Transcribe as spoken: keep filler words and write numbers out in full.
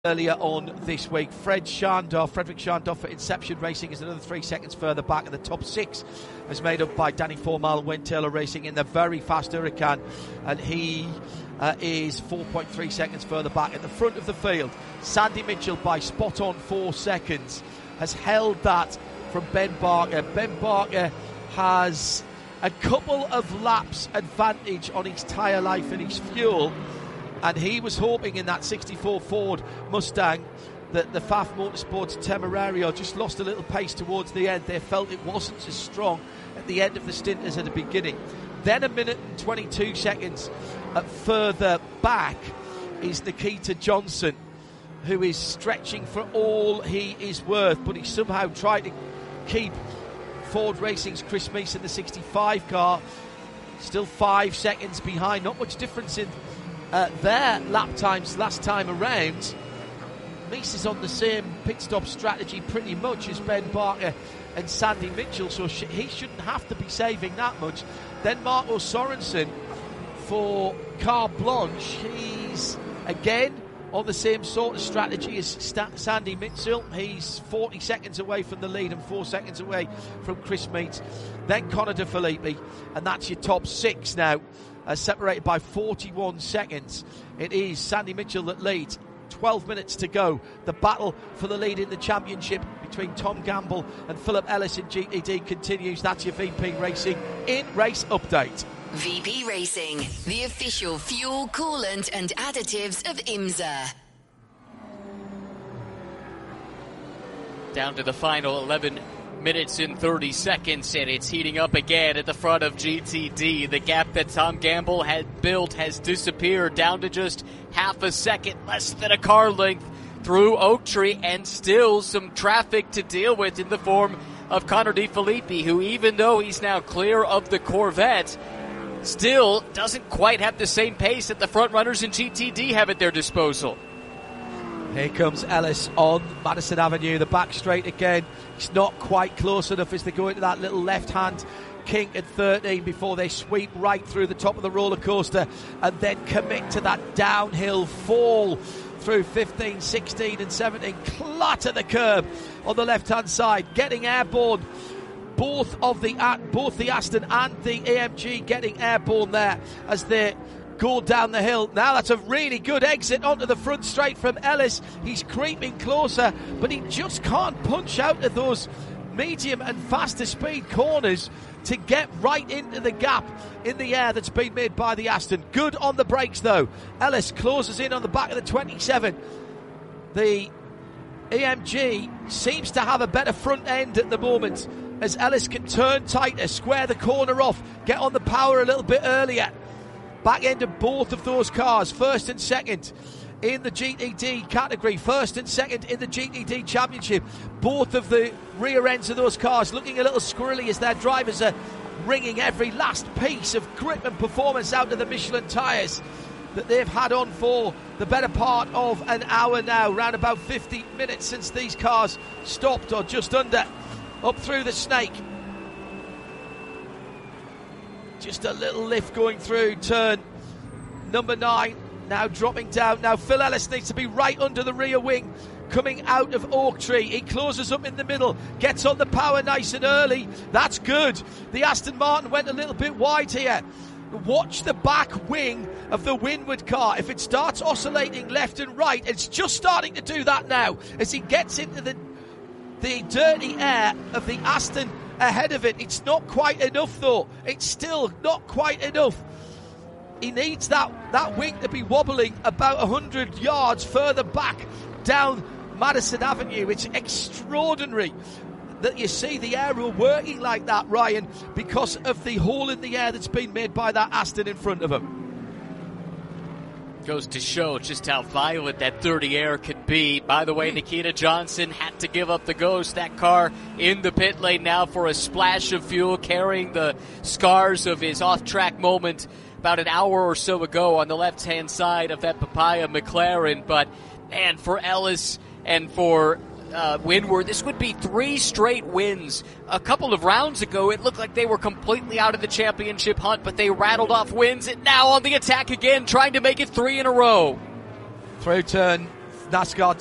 Earlier on this week, Fred Schandorf, Frederick Schandorf for Inception Racing is another three seconds further back, and the top six is made up by Danny Formal, Wayne Taylor Racing in the very fast Hurricane, and he uh, is four point three seconds further back. At the front of the field, Sandy Mitchell by spot on four seconds has held that from Ben Barker. Ben Barker has a couple of laps advantage on his tyre life and his fuel, and he was hoping in that sixty-four Ford Mustang that the F A F Motorsports Temerario just lost a little pace towards the end. They felt it wasn't as strong at the end of the stint as at the beginning. Then a minute and twenty-two seconds at further back is Nikita Johnson, who is stretching for all he is worth, but he somehow tried to keep Ford Racing's Chris Meese in the sixty-five car, still five seconds behind. Not much difference in Uh, their lap times last time around. Meese is on the same pit stop strategy pretty much as Ben Barker and Sandy Mitchell, so sh- he shouldn't have to be saving that much. Then Marco Sorensen for Carte Blanche. He's again on the same sort of strategy as St- Sandy Mitchell. He's forty seconds away from the lead and four seconds away from Chris Meese. Then Connor De Filippi, and that's your top six now. Uh, separated by forty-one seconds. It is Sandy Mitchell that leads. twelve minutes to go. The battle for the lead in the championship between Tom Gamble and Philip Ellis in G T D continues. That's your V P Racing in race update. V P Racing, the official fuel, coolant and additives of IMSA. Down to the final eleven minutes and thirty seconds, and it's heating up again at the front of G T D. The gap that Tom Gamble had built has disappeared down to just half a second, less than a car length through Oak Tree, and still some traffic to deal with in the form of Connor De Filippi, who, even though he's now clear of the Corvette, still doesn't quite have the same pace that the front runners in G T D have at their disposal. Here comes Ellis on Madison Avenue, the back straight again. It's not quite close enough as they go into that little left-hand kink at thirteen before they sweep right through the top of the roller coaster and then commit to that downhill fall through fifteen, sixteen and seventeen. Clatter the curb on the left-hand side, getting airborne. Both of the both the Aston and the A M G getting airborne there as they go down the hill. Now that's a really good exit onto the front straight from Ellis. He's creeping closer, but he just can't punch out of those medium and faster speed corners to get right into the gap in the air that's been made by the Aston. Good on the brakes though. Ellis closes in on the back of the twenty-seven. The A M G seems to have a better front end at the moment as Ellis can turn tighter, square the corner off, get on the power a little bit earlier. Back end of both of those cars, first and second in the G T D category, first and second in the G T D Championship. Both of the rear ends of those cars looking a little squirrely as their drivers are wringing every last piece of grip and performance out of the Michelin tyres that they've had on for the better part of an hour now, around about fifty minutes since these cars stopped, or just under, up through the snake. Just a little lift going through turn number nine, now dropping down. Now Phil Ellis needs to be right under the rear wing coming out of Oak Tree. He closes up in the middle, gets on the power nice and early. That's good. The Aston Martin went a little bit wide here. Watch the back wing of the Winward car. If it starts oscillating left and right, it's just starting to do that now as he gets into the the dirty air of the Aston ahead of it. It's not quite enough though. It's still not quite enough. He needs that, that wing to be wobbling about one hundred yards further back down Madison Avenue. It's extraordinary that you see the aero working like that, Ryan, because of the hole in the air that's been made by that Aston in front of him. Goes to show just how violent that dirty air could be. By the way, Nikita Johnson had to give up the ghost. That car in the pit lane now for a splash of fuel, carrying the scars of his off-track moment about an hour or so ago on the left-hand side of that Papaya McLaren. But, man, for Ellis and for uh, Winward, this would be three straight wins. A couple of rounds ago, it looked like they were completely out of the championship hunt, but they rattled off wins, and now on the attack again, trying to make it three in a row. Through turn NASCAR